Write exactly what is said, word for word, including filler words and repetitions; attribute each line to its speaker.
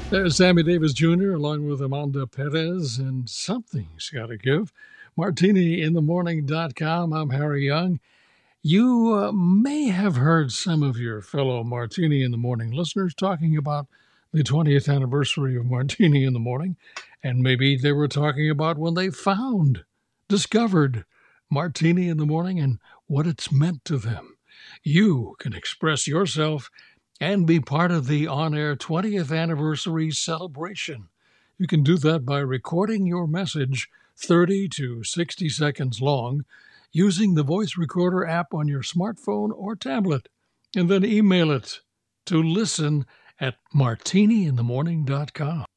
Speaker 1: There's Sammy Davis Junior along with Amanda Perez, and something's got to give. Martini in the Morning dot com. I'm Harry Young. You uh, may have heard some of your fellow Martini in the Morning listeners talking about the twentieth anniversary of Martini in the Morning, and maybe they were talking about when they found, discovered Martini in the Morning and what it's meant to them. You can express yourself and be part of the on-air twentieth anniversary celebration. You can do that by recording your message thirty to sixty seconds long using the voice recorder app on your smartphone or tablet, and then email it to listen at martini in the morning dot com.